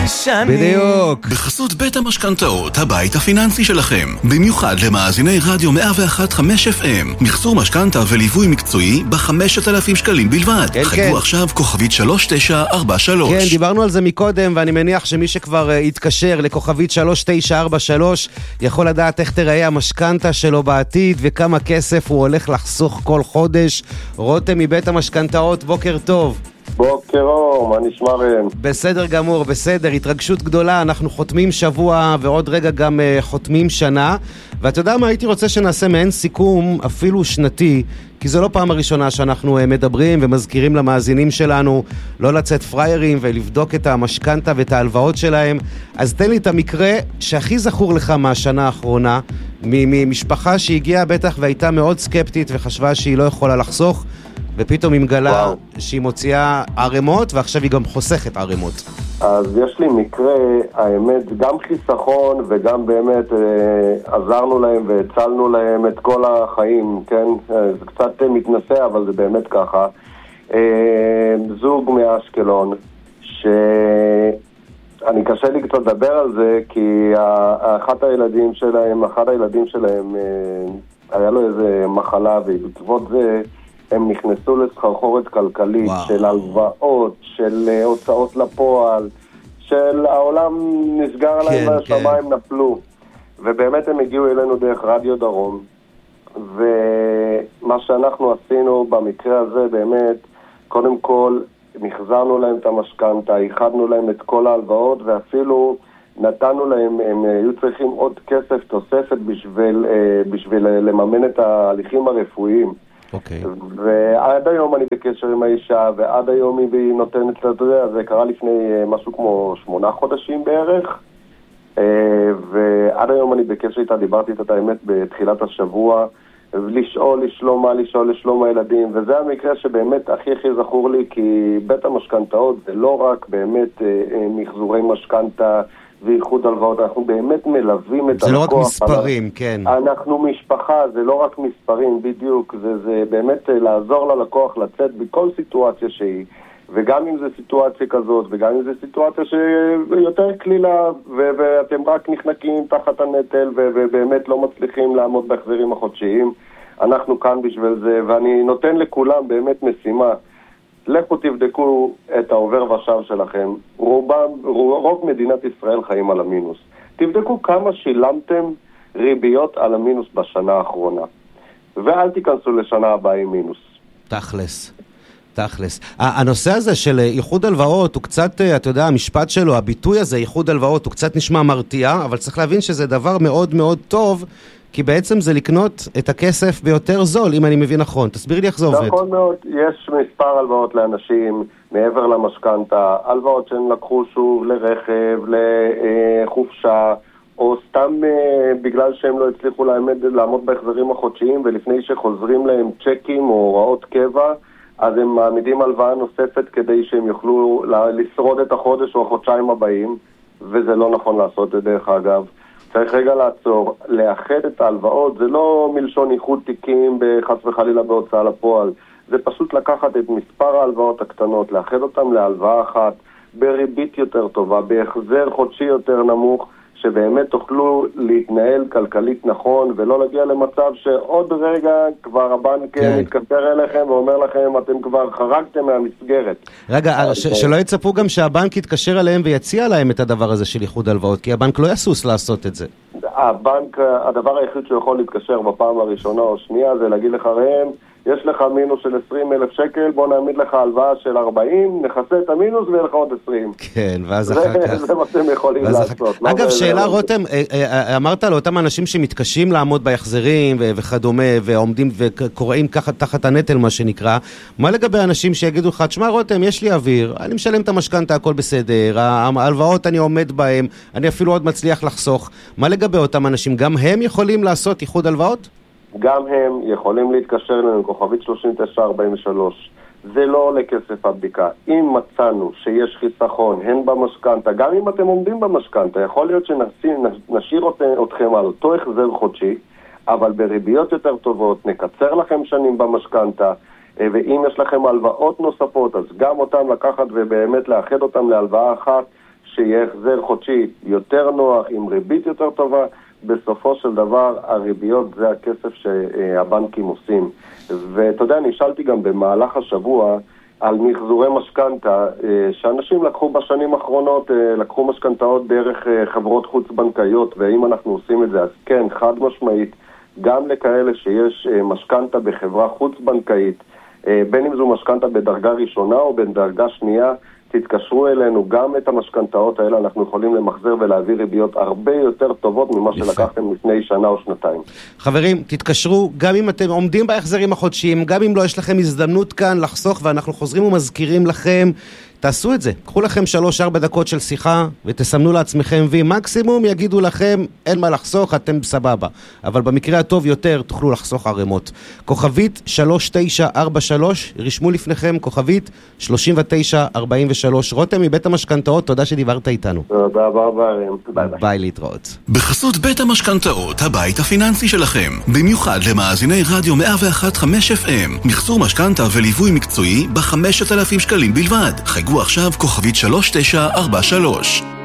בדיוק. בחסות בית המשכנתאות, הבית הפיננסי שלכם. במיוחד למאזיני רדיו 101.5 FM. מחזור משכנתה וליווי מקצועי ב5,000 שקלים בלבד. חייגו עכשיו כוכבית 3943. כן, דיברנו על זה מקודם, ואני מניח שמי שכבר יתקשר לכוכבית 3943 יכול לדעת איך תראה המשכנתה שלו בעתיד וכמה כסף הוא הולך לחסוך כל חודש. רותם מבית המשכנתאות, בוקר טוב. בוקר אור, מה נשמע רם? בסדר גמור, בסדר, התרגשות גדולה, אנחנו חותמים שבוע ועוד רגע גם חותמים שנה, ואתה יודע מה, הייתי רוצה שנעשה מעין סיכום אפילו שנתי, כי זו לא פעם הראשונה שאנחנו מדברים ומזכירים למאזינים שלנו לא לצאת פריירים ולבדוק את המשכנתה ואת ההלוואות שלהם. אז תן לי את המקרה שהכי זכור לך מהשנה האחרונה, ממשפחה שהגיעה בטח והייתה מאוד סקפטית וחשבה שהיא לא יכולה לחסוך, ופתאום היא מגלה שהיא מוציאה ערימות, ועכשיו היא גם חוסכת ערימות. אז יש לי מקרה, האמת, גם חיסכון וגם באמת עזרנו להם והצלנו להם את כל החיים, כן? זה קצת מתנסה, אבל זה באמת ככה. זוג מאשקלון, אני קשה לי קצת לדבר על זה, כי אחד הילדים שלהם היה לו איזה מחלה, ובעקבות זה הם נכנסו לסחרחורת כלכלית של הלוואות, של הוצאות לפועל, של העולם נסגר עליהם והשמיים נפלו. ובאמת הם הגיעו אלינו דרך רדיו דרום. ומה שאנחנו עשינו במקרה הזה באמת, קודם כל מחזרנו להם את המשכנתה, איחדנו להם את כל ההלוואות, ואפילו נתנו להם, הם היו צריכים עוד כסף תוספת בשביל לממן את ההליכים הרפואיים. ועד היום אני בקשר עם האישה, ועד היום היא נותנת, אתה יודע, זה קרה לפני משהו כמו 8 חודשים בערך, ועד היום אני בקשר איתה, דיברתי איתה האמת בתחילת השבוע, לשאול לשלום הילדים, וזה המקרה שבאמת הכי זכור לי, כי בית המשכנתאות זה לא רק באמת מחזורי משכנתה ואיחוד הלוואות, אנחנו באמת מלווים את הלקוח. זה לא רק מספרים, כן. אנחנו משפחה, זה לא רק מספרים, בדיוק. זה באמת לעזור ללקוח לצאת בכל סיטואציה שהיא, וגם אם זה סיטואציה כזאת, וגם אם זה סיטואציה שיותר כלילה, ואתם רק נחנקים תחת הנטל, ובאמת לא מצליחים לעמוד בהחזרים החודשיים. אנחנו כאן בשביל זה, ואני נותן לכולם באמת משימה. לכו תבדקו את העובר ושב שלכם. רוב מדינת ישראל חיים על המינוס. תבדקו כמה שילמתם ריביות על המינוס בשנה האחרונה. ואל תיכנסו לשנה הבאה עם מינוס. תכלס. הנושא הזה של איחוד הלוואות הוא קצת, אתה יודע, המשפט שלו, הביטוי הזה, איחוד הלוואות, הוא קצת נשמע מרתיע, אבל צריך להבין שזה דבר מאוד מאוד טוב, כי בעצם זה לקנות את הכסף ביותר זול, אם אני מבין נכון. תסביר לי איך זה עובד. נכון מאוד, יש מספר הלוואות לאנשים מעבר למשכנתה, הלוואות שהם לקחו שוב לרכב, לחופשה, או סתם בגלל שהם לא הצליחו לעמוד בהחזרים החודשיים, ולפני שחוזרים להם צ'קים או הוראות קבע, אז הם מעמידים הלוואה נוספת כדי שהם יוכלו לשרוד את החודש או החודשיים הבאים, וזה לא נכון לעשות את דרך אגב. צריך רגע לעצור, לאחד את ההלוואות, זה לא מלשון איחוד תיקים בחס וחלילה בהוצאה לפועל, זה פשוט לקחת את מספר ההלוואות הקטנות, לאחד אותם להלוואה אחת, בריבית יותר טובה, בהחזר חודשי יותר נמוך, שבאמת תוכלו להתנהל כלכלית נכון, ולא להגיע למצב שעוד רגע כבר הבנק מתקשר אליכם ואומר לכם, אתם כבר חרגתם מהמסגרת. רגע, שלא יצפו גם שהבנק יתקשר אליהם ויציע להם את הדבר הזה של איחוד הלוואות, כי הבנק לא יסוס לעשות את זה. הבנק, הדבר היחיד שהוא יכול להתקשר בפעם הראשונה או שנייה, זה להגיד לך, ראם, יש לך מינוס של 20,000 שקל, בוא נעמיד לך הלוואה של 40, נחסה את המינוס ויהיה לך עוד 20. כן, ואז אחר כך. זה מה אתם יכולים לעשות. אגב, שאלה רותם, אמרת לאותם אנשים שמתקשים לעמוד בהחזרים וכדומה, ועומדים וקוראים ככה תחת הנטל מה שנקרא, מה לגבי אנשים שיגידו לך, תשמע רותם, יש לי אוויר, אני משלם את המשכנתה, הכל בסדר, ההלוואות אני עומד בהם, אני אפילו עוד מצליח לחסוך. מה לגבי אותם אנשים? גם הם יכולים לעשות איחוד הלוואות? גם הם יכולים להתקשר אלינו, כוכבית 3943. זה לא עולה כסף הבדיקה. אם מצאנו שיש חיסכון, הן במשכנתה, גם אם אתם עומדים במשכנתה, יכול להיות שנשאיר אתכם על אותו החזר חודשי, אבל בריביות יותר טובות, נקצר לכם שנים במשכנתה, ואם יש לכם הלוואות נוספות, אז גם אותם לקחת ובאמת לאחד אותם להלוואה אחת, שיהיה החזר חודשי יותר נוח, עם ריבית יותר טובה. בסופו של דבר, הריביות זה הכסף שהבנקים עושים. ואתה יודע, נשאלתי גם במהלך השבוע על מחזורי משכנתה, שאנשים לקחו בשנים האחרונות, לקחו משכנתאות דרך חברות חוץ-בנקאיות, ואם אנחנו עושים את זה, אז כן, חד משמעית, גם לכאלה שיש משכנתה בחברה חוץ-בנקאית, בין אם זו משכנתה בדרגה ראשונה או בדרגה שנייה, תתקשרו אלינו, גם את המשכנתאות האלה אנחנו יכולים למחזר ולהביא ריביות הרבה יותר טובות ממה שלקחתם לפני שנה או שנתיים. חברים, תתקשרו, גם אם אתם עומדים בהחזרים החודשיים, גם אם לא יש לכם הזדמנות כאן לחסוך, ואנחנו חוזרים ומזכירים לכם, תעשו את זה. קחו לכם 3-4 דקות של שיחה ותסמנו לעצמכם וי. מקסימום יגידו לכם, אין מה לחסוך, אתם סבבה. אבל במקרה הטוב יותר תוכלו לחסוך ערימות. כוכבית 3943, רשמו לפניכם כוכבית 3943. רותם מבית המשכנתאות, תודה שדיברת איתנו. תודה רבה, ביי ביי. ביי, להתראות. בחסות בית המשכנתאות, הבית הפיננסי שלכם. במיוחד למאזיני רדיו 101.5 FM. מחסור משכנתה וליווי מקצועי ב5,000 שקלים בלבד. חייגו עכשיו כוכבית 3943.